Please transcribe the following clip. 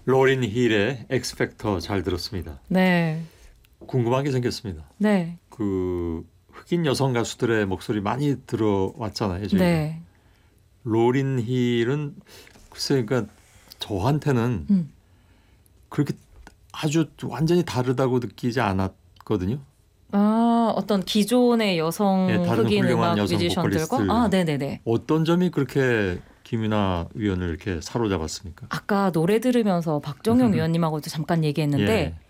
로린 힐의 엑스팩터 잘 들었습니다. 네. 궁금한 게 생겼습니다. 네. 그 흑인 여성 가수들의 목소리 많이 들어왔잖아요. 저희가. 네. 로린 힐은 글쎄 그러니까 저한테는 그렇게 아주 완전히 다르다고 느끼지 않았거든요. 아, 어떤 기존의 여성 예, 다른 흑인 훌륭한 음악 여성 뮤지션들과 보컬리스트들. 아, 네네네. 어떤 점이 그렇게 김윤아 위원을 이렇게 사로잡았습니까? 아까 노래 들으면서 박정영 위원님하고도 잠깐 얘기했는데 예.